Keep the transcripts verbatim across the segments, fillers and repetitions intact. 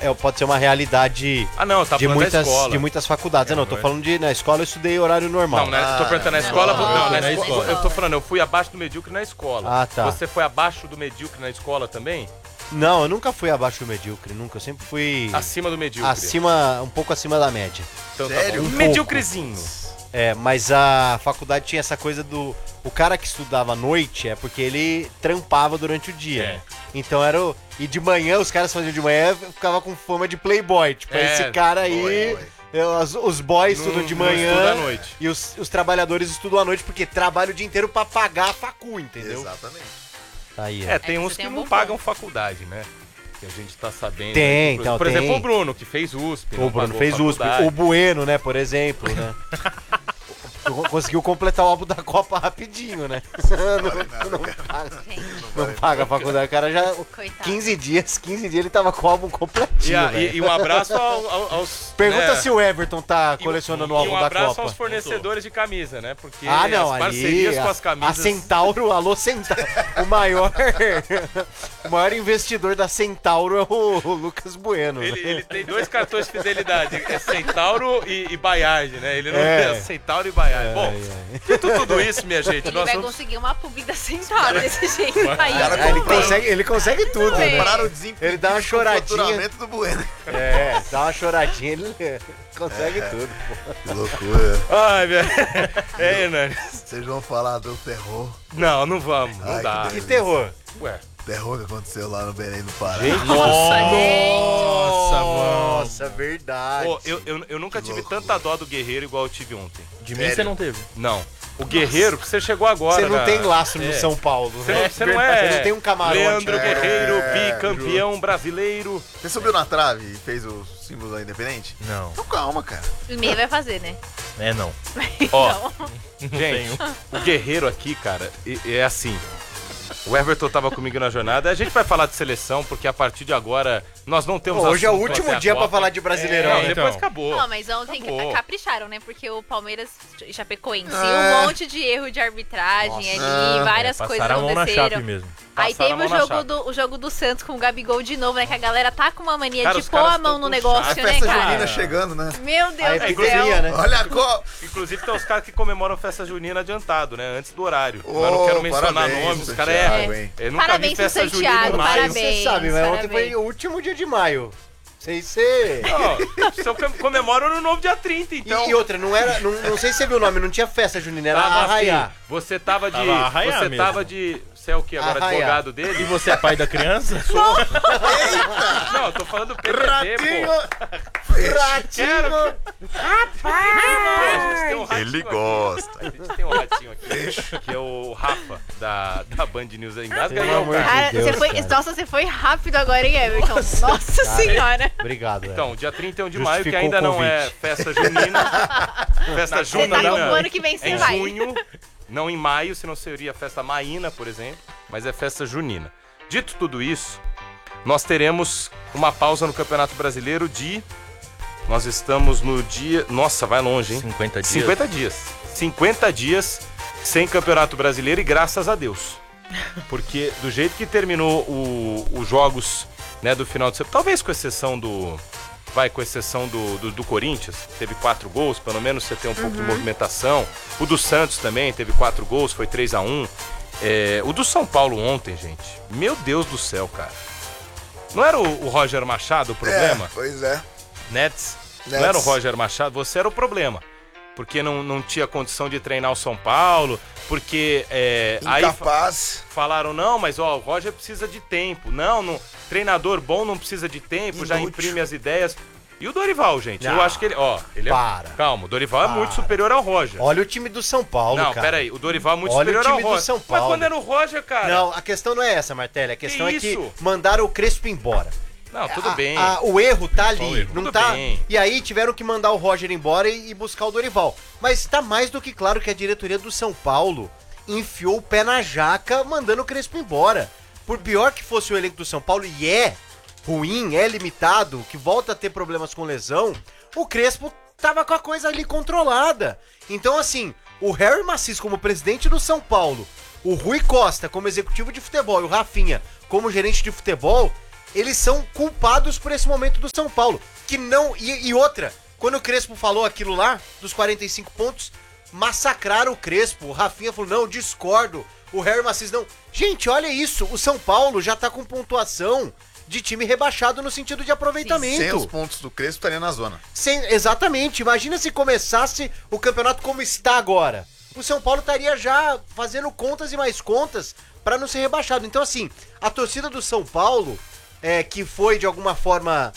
é, pode ser uma realidade ah, não, tá de, muitas, da escola. de muitas faculdades. É, não, eu tô falando de... Na escola eu estudei horário normal. Não, né, Ah, tô perguntando na escola... não, Não, não, na, na escola. escola. Eu tô falando, eu fui abaixo do medíocre na escola. Ah, tá. Você foi abaixo do medíocre na escola também? Não, eu nunca fui abaixo do medíocre, nunca. Eu sempre fui... Acima do medíocre. Acima, um pouco acima da média. Então, Sério? tá bom. Um Medíocrezinho. É, mas a faculdade tinha essa coisa do... O cara que estudava à noite é porque ele trampava durante o dia. É. Né? Então era o... E de manhã, os caras faziam de manhã, ficava com fama de playboy. Tipo, É, esse cara aí... boy, boy. é, Os, os boys Não- estudam de não estuda manhã à noite. e os, os trabalhadores estudam à noite porque trabalham o dia inteiro pra pagar a facu, entendeu? Exatamente. Tá aí, É, ó. tem É, uns você que tem um não bom pagam ponto. faculdade, né? Que a gente tá sabendo. Tem, Por, então, por tem. exemplo, o Bruno, que fez U S P. O não Bruno pagou fez U S P. faculdade. O Bueno, né, por exemplo, né? Conseguiu completar o álbum da Copa rapidinho, né? não, não paga, Gente, não paga a faculdade. O cara já. coitado. quinze dias, quinze dias ele tava com o álbum E, completinho. a- velho. e- e um abraço ao- ao- aos... Pergunta né, se o Everton tá e- colecionando o e álbum um da abraço Copa. aos fornecedores de camisa, né? Porque Ah, não, as ali. parcerias a, com as camisas... a Centauro, alô Centauro. O maior, o maior investidor da Centauro é o, o Lucas Bueno. Ele, né? ele tem dois cartões de fidelidade, é Centauro e, e Baiard, né? Ele não É. é Centauro e Baiard. Bom, Ai, dito tudo isso, minha gente, Ele nós vai vamos... conseguir uma publi da Centauro desse jeito aí. Ah, ele, consegue, ele consegue tudo, bem. né? Comparar o desempenho Ele dá uma com o choradinha. faturamento do Bueno. É, dá uma choradinha, ele consegue É. tudo. Que loucura. Ai, velho. É, Hernani. Vocês vão falar do terror. Não, não vamos, não Ai, dá. que Que terror. Ué, Terror que aconteceu lá no Belém do Pará. Nossa, gente. Nossa, Nossa, verdade. pô, eu, eu, eu nunca tive loucura. tanta dó do Guerreiro igual eu tive ontem. De mim Sério? você não teve. Não. O Guerreiro, porque você chegou agora. Você não cara. tem lastro no É. São Paulo, Você né? não, você não é. Você não tem um camarote. Leandro né? Guerreiro, É, bicampeão brasileiro. Você subiu na trave e fez o símbolo da Independente? Não. Então calma, cara. Ninguém vai fazer, né? É não. Ó, Não. gente, o Guerreiro aqui, cara, é, é assim. O Everton tava comigo na jornada. A gente vai falar de seleção, porque a partir de agora nós não temos Pô, hoje é o assunto último até a dia pra Copa. falar de Brasileirão, Não, né? depois então. acabou. Não, mas ontem Acabou. capricharam, né? Porque o Palmeiras e Chapecoense, É. um monte de erro de arbitragem ali, Ah, várias É, coisas passaram a mão na aconteceram. chape mesmo. Aí Passaram teve a o mão na jogo, chape. do, o jogo do Santos com o Gabigol de novo, né? Que a galera tá com uma mania Cara, de os pôr caras a mão tão no com negócio, A chato. né, festa cara? junina chegando, né? Meu Deus Aí do inclusive, céu. né? Olha a Copa. Inclusive tem os caras que comemoram festa junina adiantado, né? Antes do horário. Ô, Mas não quero mencionar parabéns, nomes, os Santiago, caras é. hein? Eu nunca Parabéns vi pro festa junina Santiago, em maio. parabéns. Você sabe, mas ontem parabéns. foi o último dia de maio. Sei se... Ó, se eu com- comemoro no novo dia trinta, E, então. e outra, não era. Não, não sei se você viu o nome, não tinha festa junina, era Tava arraiar. assim, você tava de. Tava arraiar você mesmo. tava de. Você é o que agora? Arraiar. Advogado E dele? você é pai da criança? Não, eu tô falando do P V D, Ratinho. pô. Ratinho! Pô, a gente tem um ratinho Ele aqui. gosta. A gente tem um ratinho aqui, que é o Rafa, da, da Band News. Engasga aí, Pelo ó, amor de cara. Cara, Deus, você foi, cara. nossa, você foi rápido agora, hein, Everton? Nossa, senhora. Obrigado, velho. Então, dia trinta e um de maio, que Justificou ainda o não é convite. festa junina. Festa Você tá junina com o ano que vem é sem em vai. junho, não em maio, senão seria festa maína, por exemplo, mas é festa junina. Dito tudo isso, nós teremos uma pausa no Campeonato Brasileiro de... Nós estamos no dia... Nossa, vai longe, hein? cinquenta dias. cinquenta dias. cinquenta dias sem Campeonato Brasileiro e graças a Deus. Porque do jeito que terminou o- os jogos, né, do final de semana, talvez com exceção do... Vai, com exceção do, do, do Corinthians, teve quatro gols, pelo menos você tem um pouco de movimentação. O do Santos também teve quatro gols, foi três a um. É, o do São Paulo ontem, gente, meu Deus do céu, cara. Não era o, o Roger Machado o problema? É, pois é. Nets, não Nets. era o Roger Machado, você era o problema. Porque não, não tinha condição de treinar o São Paulo, porque é, aí fa- Incapaz. falaram, não, mas ó, o Roger precisa de tempo. Não, não, treinador bom não precisa de tempo, já Inútil. imprime as ideias. E o Dorival, gente, eu Ah, acho que ele, ó, ele é, para. calma, o Dorival é Para. muito superior ao Roger. Olha o time do São Paulo, não, cara. peraí, o Dorival é muito Olha o superior ao time do Roger. São Mas Paulo. quando era o Roger, cara... Não, a questão não é essa, Martelli. A questão é que isso? mandaram o Crespo embora. Não, tudo A- bem. a- o erro tá ali, Qual erro? não Tudo tá. bem. E aí tiveram que mandar o Roger embora e, e buscar o Dorival. Mas tá mais do que claro que a diretoria do São Paulo enfiou o pé na jaca mandando o Crespo embora. Por pior que fosse o elenco do São Paulo, e é ruim, é limitado, que volta a ter problemas com lesão, o Crespo tava com a coisa ali controlada. Então, assim, o Harry Macis como presidente do São Paulo, o Rui Costa como executivo de futebol e o Rafinha como gerente de futebol, eles são culpados por esse momento do São Paulo. Que não. E, e outra, quando o Crespo falou aquilo lá, dos quarenta e cinco pontos, massacraram o Crespo. O Rafinha falou: não, discordo. O Harry Macis não. Gente, olha isso. O São Paulo já tá com pontuação de time rebaixado no sentido de aproveitamento. Sem os pontos do Crespo, estaria na zona. Sem, exatamente. Imagina se começasse o campeonato como está agora. O São Paulo estaria já fazendo contas e mais contas para não ser rebaixado. Então, assim, a torcida do São Paulo, é, que foi de alguma forma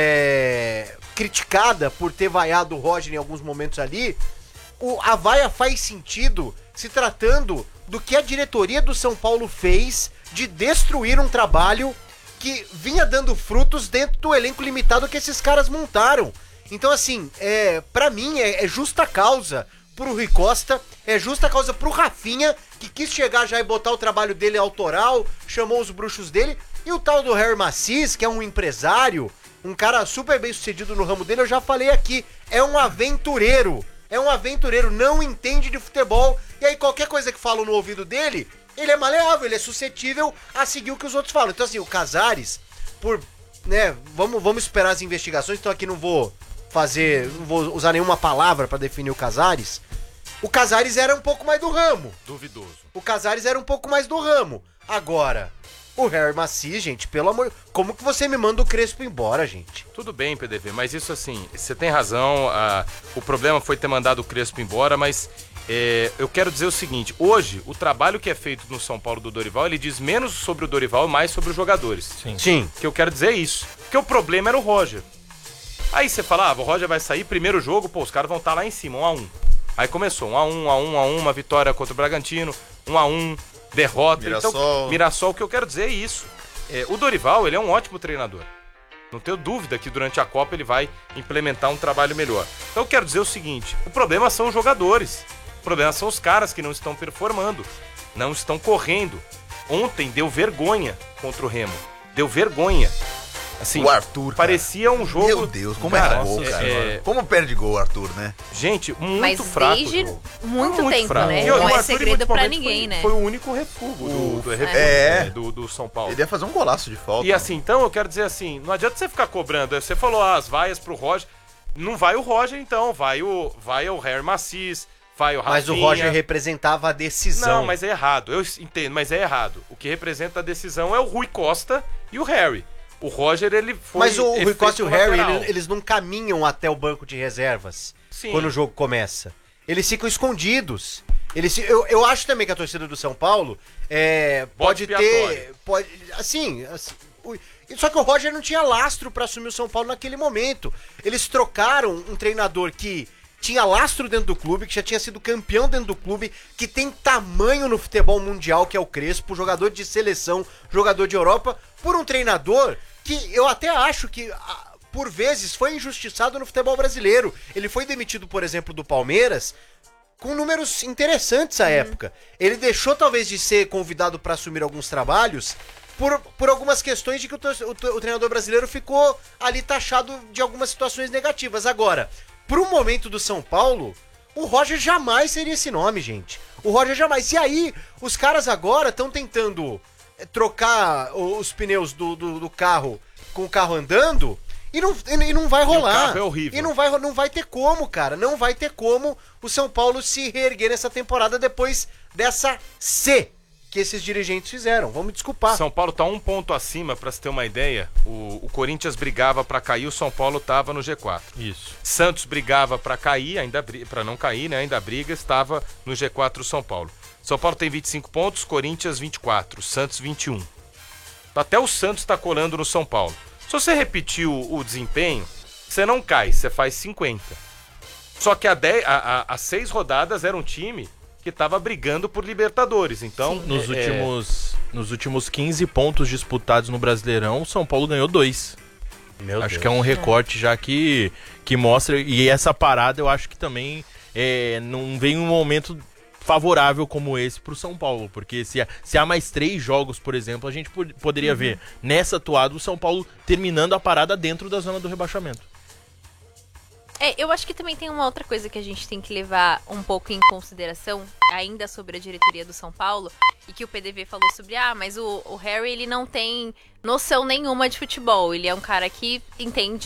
é, criticada por ter vaiado o Roger em alguns momentos ali, o, a vaia faz sentido se tratando do que a diretoria do São Paulo fez de destruir um trabalho que vinha dando frutos dentro do elenco limitado que esses caras montaram. Então, assim, é, pra mim é, é justa causa pro Rui Costa, é justa causa pro Rafinha, que quis chegar já e botar o trabalho dele autoral, chamou os bruxos dele, e o tal do Harry Macis, que é um empresário, um cara super bem sucedido no ramo dele, eu já falei aqui, é um aventureiro, é um aventureiro, não entende de futebol, e aí qualquer coisa que falam no ouvido dele, ele é maleável, ele é suscetível a seguir o que os outros falam. Então, assim, o Casares, por, né, vamos, vamos esperar as investigações, então aqui não vou fazer, não vou usar nenhuma palavra pra definir o Casares. O Casares era um pouco mais do ramo. Duvidoso. O Casares era um pouco mais do ramo. Agora, o Harry Macis, gente, pelo amor... Como que você me manda o Crespo embora, gente? Tudo bem, P D V, mas isso assim, você tem razão, a, o problema foi ter mandado o Crespo embora, mas é, eu quero dizer o seguinte, hoje, o trabalho que é feito no São Paulo do Dorival, ele diz menos sobre o Dorival e mais sobre os jogadores. Sim. Sim. Que eu quero dizer é isso. Porque o problema era o Roger. Aí você fala, ah, o Roger vai sair, primeiro jogo, pô, os caras vão estar lá em cima, um a um. Aí começou, um a um, um a um, um a um, uma vitória contra o Bragantino, um a um, derrota. Mirassol. Então, Mirassol, o que eu quero dizer é isso. É, o Dorival, ele é um ótimo treinador. Não tenho dúvida que durante a Copa ele vai implementar um trabalho melhor. Então eu quero dizer o seguinte, o problema são os jogadores. O problema são os caras que não estão performando, não estão correndo. Ontem deu vergonha contra o Remo. Deu vergonha. Assim, o Arthur, parecia um jogo... Meu Deus, como cara, é gol, cara. é- Como perde gol o Arthur, né? Gente, muito Mas fraco. desde o jogo. muito, Muito tempo, fraco. né? E o Não é Arthur, em segredo muitos pra momentos, ninguém, foi, né? Foi o único refúgio do, do, refúgio, É. né, do, do São Paulo. Ele ia fazer um golaço de falta. E assim, então eu quero dizer assim, não adianta você ficar cobrando. Você falou ah, as vaias pro Roger. Não vai o Roger, então. Vai o, vai o Harry Macis, vai o Rafinha. Mas o Roger representava a decisão. Não, mas é errado. Eu entendo, mas é errado. O que representa a decisão é o Rui Costa e o Harry. O Roger, ele foi... Mas o Rui efeito Costa e o Harry, lateral. ele- eles não caminham até o banco de reservas Sim. quando o jogo começa. Eles ficam escondidos. Eles, se- eu, eu acho também que a torcida do São Paulo é, pode Bode ter... expiatório. Pode, assim, assim, o- só que o Roger não tinha lastro pra assumir o São Paulo naquele momento. Eles trocaram um treinador que tinha lastro dentro do clube, que já tinha sido campeão dentro do clube, que tem tamanho no futebol mundial, que é o Crespo, jogador de seleção, jogador de Europa, por um treinador que eu até acho que, ah, por vezes, foi injustiçado no futebol brasileiro. Ele foi demitido, por exemplo, do Palmeiras, com números interessantes à época. Ele deixou, talvez, de ser convidado para assumir alguns trabalhos por, por algumas questões de que o, tor- o, o treinador brasileiro ficou ali taxado de algumas situações negativas. Agora, pro momento do São Paulo, o Roger jamais seria esse nome, gente. O Roger jamais. E aí, os caras agora estão tentando eh, trocar o- os pneus do, do, do carro com o carro andando e não, e, e não vai rolar. carro é horrível. E não vai, não vai ter como, cara. Não vai ter como o São Paulo se reerguer nessa temporada depois dessa C que esses dirigentes fizeram. Vamos desculpar. São Paulo tá um ponto acima, pra se ter uma ideia. O, o Corinthians brigava pra cair, o São Paulo tava no G quatro. Isso. Santos brigava pra cair, ainda bri- pra não cair, né? Ainda briga, estava no G quatro o São Paulo. São Paulo tem vinte e cinco pontos, Corinthians vinte e quatro, Santos vinte e um. Até o Santos tá colando no São Paulo. Se você repetir o, o desempenho, você não cai, você faz cinquenta. Só que há, dez, há, há, há seis rodadas era um time que tava brigando por Libertadores. Então, Nos, é- últimos, nos últimos quinze pontos disputados no Brasileirão, o São Paulo ganhou dois. Meu acho Deus. que é um recorte já que, que mostra. E essa parada eu acho que também é, não vem um momento favorável como esse pro São Paulo. Porque se, há- se há mais três jogos, por exemplo, a gente pod- poderia ver nessa atuada o São Paulo terminando a parada dentro da zona do rebaixamento. É, eu acho que também tem uma outra coisa que a gente tem que levar um pouco em consideração, ainda sobre a diretoria do São Paulo, e que o P D V falou sobre, ah, mas o, o Harry, ele não tem noção nenhuma de futebol, ele é um cara que entende